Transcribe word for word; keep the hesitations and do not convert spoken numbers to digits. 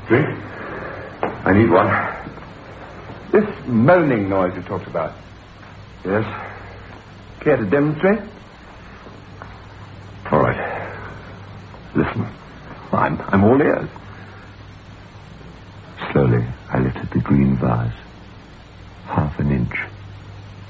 Drink? I need one. This moaning noise you talked about. Yes? Care to demonstrate? All right. Listen. I'm, I'm all ears. Slowly, I lifted the green vase